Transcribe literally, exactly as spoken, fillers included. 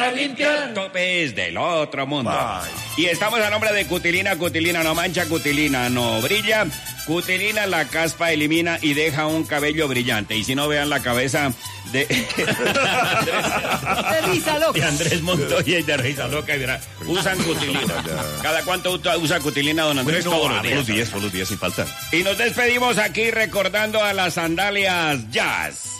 para limpiar. Topes del otro mundo. Ay. Y estamos a nombre de Cutilina. Cutilina no mancha, Cutilina no brilla. Cutilina la caspa elimina y deja un cabello brillante. Y si no, vean la cabeza de... De risa loca. de Andrés Montoya y de Risa Loca. Y verá, usan Cutilina. ¿Cada cuánto usa Cutilina, don Andrés? Bueno, todos los todos días. los días, todos los días sin falta. Y nos despedimos aquí recordando a las sandalias Jazz.